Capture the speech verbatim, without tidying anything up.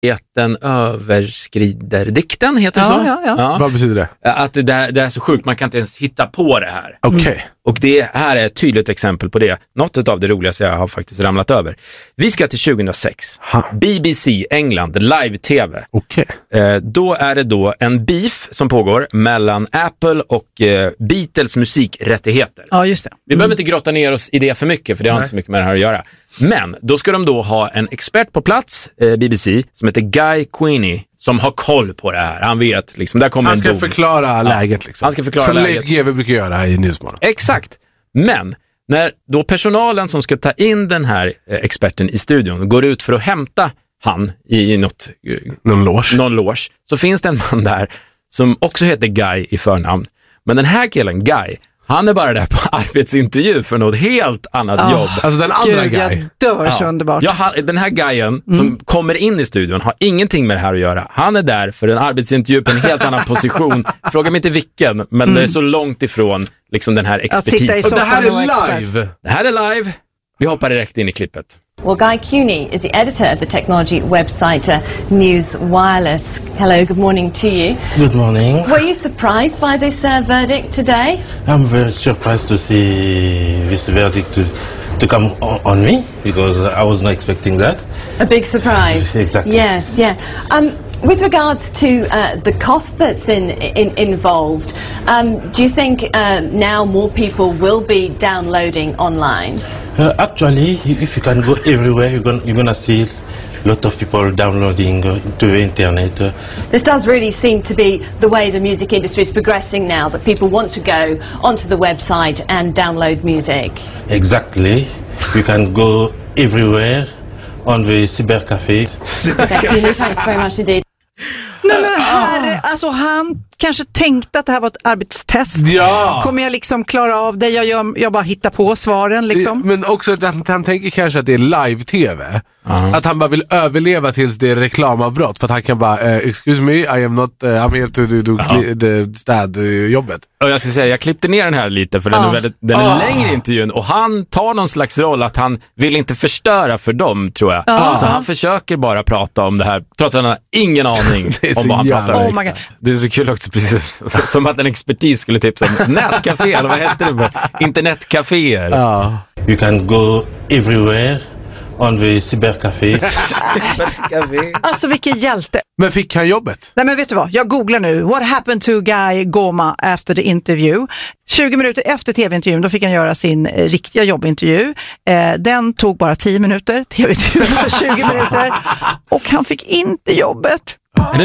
Eten överskrider dikten, heter det ja, så? Ja, ja. Ja. Vad betyder det? Att det, det är så sjukt, man kan inte ens hitta på det här. Okej. Okay. Mm. Och det här är ett tydligt exempel på det. Något av det roligaste jag har faktiskt ramlat över. Vi ska till tjugohundrasex. Ha. B B C, England, live-tv. Okej. Okay. Eh, då är det då en beef som pågår mellan Apple och eh, Beatles musikrättigheter. Ja, just det. Mm. Vi behöver inte grotta ner oss i det för mycket, för det har Nej. inte så mycket med det här att göra. Men då ska de då ha en expert på plats, eh, B B C, som heter Guy Queenie, som har koll på det här. Han vet liksom, där kommer Han ska en dom. förklara ja. läget liksom. Han ska förklara som läget. Leif G W brukar göra i Nyhetsmorgon. Exakt. Men när då personalen som ska ta in den här eh, experten i studion går ut för att hämta han i, i något, eh, någon loge. någon loge, så finns det en man där som också heter Guy i förnamn. Men den här killen, Guy, han är bara där på arbetsintervju för något helt annat oh, jobb. Alltså den andra Gud, Guy. Jag dör ja. så underbart. Ja, han, den här Guyen mm. som kommer in i studion har ingenting med det här att göra. Han är där för en arbetsintervju på en helt annan position. Fråga mig inte vilken, men mm. det är så långt ifrån liksom den här expertisen. Och det här är live. Det här är live. Vi hoppar direkt in i klippet. Well, Guy Queenie is the editor of the technology website uh, News Wireless. Hello, good morning to you. Good morning. Were you surprised by this uh, verdict today? I'm very surprised to see this verdict to, to come on, on me, because I was not expecting that. A big surprise. Exactly. Yes, yeah. Um, with regards to uh, the cost that's in, in, involved, um, do you think uh, now more people will be downloading online? Uh, actually, if you can go everywhere, you're going you're gonna see a lot of people downloading uh, to the internet. Uh. This does really seem to be the way the music industry is progressing now, that people want to go onto the website and download music. Exactly. You can go everywhere on the cybercafé. Thanks very much indeed. Nej, men herre, alltså han kanske tänkte att det här var ett arbetstest. Ja. Kommer jag liksom klara av det? Jag, gör, jag bara hittar på svaren liksom. Men också att han, han tänker kanske att det är live-tv. Uh-huh. Att han bara vill överleva tills det är reklamavbrott. För att han kan bara, uh, excuse me, I am not, uh, I'm here to do, do uh-huh. städjobbet. Och jag ska säga, jag klippte ner den här lite för den uh. är, väldigt, den är uh. längre intervjun. Och han tar någon slags roll att han vill inte förstöra för dem, tror jag. Uh. Så han försöker bara prata om det här, trots att han har ingen aning om vad han pratar om. Oh det är så kul också, precis som att en expertis skulle tipsa om nätcafé, eller vad heter det? Internetcaféer. Uh. You can go everywhere on the cybercafé. Alltså vilken hjälte. Men fick han jobbet? Nej, men vet du vad? Jag googlar nu. What happened to Guy Goma after the interview? tjugo minuter efter tv-intervjun, då fick han göra sin eh, riktiga jobbintervju. Eh, den tog bara tio minuter. Tv-intervjun var tjugo minuter. Och han fick inte jobbet.